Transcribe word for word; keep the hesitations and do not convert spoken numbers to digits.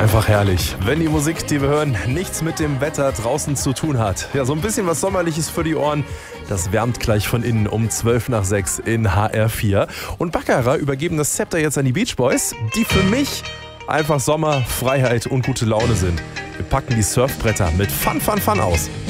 Einfach herrlich, wenn die Musik, die wir hören, nichts mit dem Wetter draußen zu tun hat. Ja, so ein bisschen was Sommerliches für die Ohren. Das wärmt gleich von innen um zwölf nach sechs in H R vier. Und Baccarat übergeben das Zepter jetzt an die Beach Boys, die für mich einfach Sommer, Freiheit und gute Laune sind. Wir packen die Surfbretter mit Fun, Fun, Fun aus.